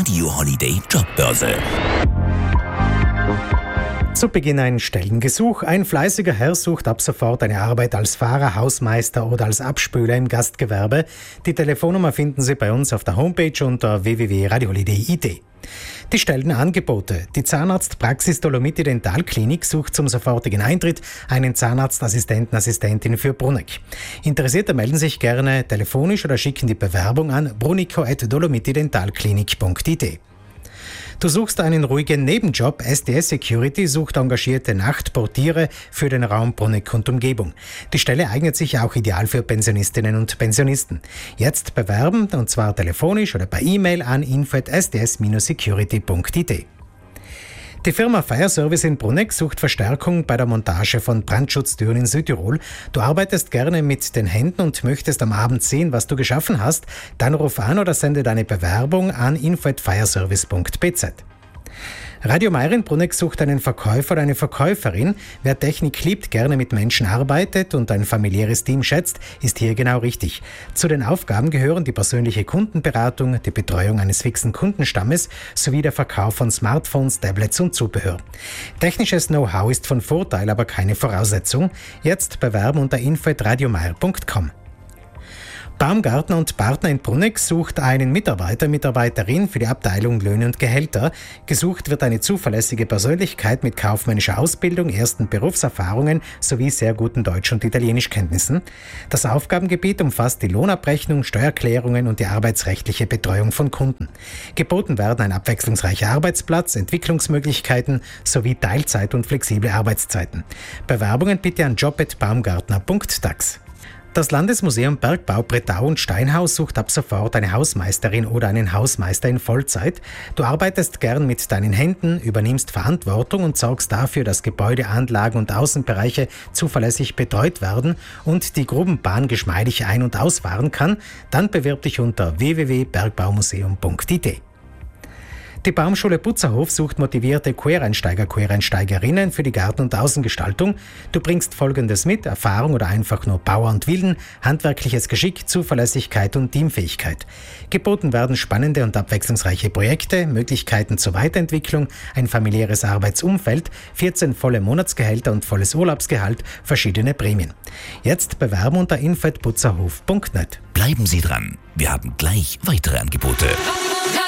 Radio Holiday Jobbörse. Zu Beginn ein Stellengesuch. Ein fleißiger Herr sucht ab sofort eine Arbeit als Fahrer, Hausmeister oder als Abspüler im Gastgewerbe. Die Telefonnummer finden Sie bei uns auf der Homepage unter www.radioholiday.it. Die Stellenangebote. Die Zahnarztpraxis Dolomiti Dentalklinik sucht zum sofortigen Eintritt einen Zahnarztassistenten, Assistentin für Bruneck. Interessierte melden sich gerne telefonisch oder schicken die Bewerbung an brunico@dolomitidentalklinik.it. Du suchst einen ruhigen Nebenjob. SDS Security sucht engagierte Nachtportiere für den Raum Bruneck und Umgebung. Die Stelle eignet sich auch ideal für Pensionistinnen und Pensionisten. Jetzt bewerben, und zwar telefonisch oder per E-Mail an info@sds-security.it. Die Firma Fire Service in Bruneck sucht Verstärkung bei der Montage von Brandschutztüren in Südtirol. Du arbeitest gerne mit den Händen und möchtest am Abend sehen, was du geschaffen hast? Dann ruf an oder sende deine Bewerbung an info@fireservice.bz. Radio Meier in Bruneck sucht einen Verkäufer oder eine Verkäuferin. Wer Technik liebt, gerne mit Menschen arbeitet und ein familiäres Team schätzt, ist hier genau richtig. Zu den Aufgaben gehören die persönliche Kundenberatung, die Betreuung eines fixen Kundenstammes sowie der Verkauf von Smartphones, Tablets und Zubehör. Technisches Know-how ist von Vorteil, aber keine Voraussetzung. Jetzt bewerben unter info@radiomeier.com. Baumgartner und Partner in Bruneck sucht einen Mitarbeiterin für die Abteilung Löhne und Gehälter. Gesucht wird eine zuverlässige Persönlichkeit mit kaufmännischer Ausbildung, ersten Berufserfahrungen sowie sehr guten Deutsch- und Italienischkenntnissen. Das Aufgabengebiet umfasst die Lohnabrechnung, Steuererklärungen und die arbeitsrechtliche Betreuung von Kunden. Geboten werden ein abwechslungsreicher Arbeitsplatz, Entwicklungsmöglichkeiten sowie Teilzeit und flexible Arbeitszeiten. Bewerbungen bitte an job@baumgartner.tax. Das Landesmuseum Bergbau Bretau und Steinhaus sucht ab sofort eine Hausmeisterin oder einen Hausmeister in Vollzeit. Du arbeitest gern mit deinen Händen, übernimmst Verantwortung und sorgst dafür, dass Gebäude, Anlagen und Außenbereiche zuverlässig betreut werden und die Grubenbahn geschmeidig ein- und ausfahren kann. Dann bewirb dich unter www.bergbaumuseum.it. Die Baumschule Butzerhof sucht motivierte Quereinsteigerinnen für die Garten- und Außengestaltung. Du bringst Folgendes mit: Erfahrung oder einfach nur Power und Willen, handwerkliches Geschick, Zuverlässigkeit und Teamfähigkeit. Geboten werden spannende und abwechslungsreiche Projekte, Möglichkeiten zur Weiterentwicklung, ein familiäres Arbeitsumfeld, 14 volle Monatsgehälter und volles Urlaubsgehalt, verschiedene Prämien. Jetzt bewerben unter info@butzerhof.net. Bleiben Sie dran, wir haben gleich weitere Angebote.